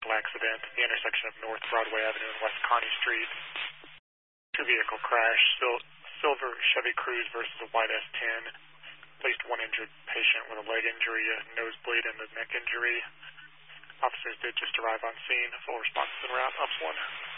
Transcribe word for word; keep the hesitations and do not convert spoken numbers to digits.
vehicle accident at the intersection of North Broadway Avenue and West Kearny Street. Two-vehicle crash, sil- silver Chevy Cruze versus a white S ten. Placed one injured patient with a leg injury, a nosebleed, and a neck injury. Officers did just arrive on scene. Full response is en route. Ops one.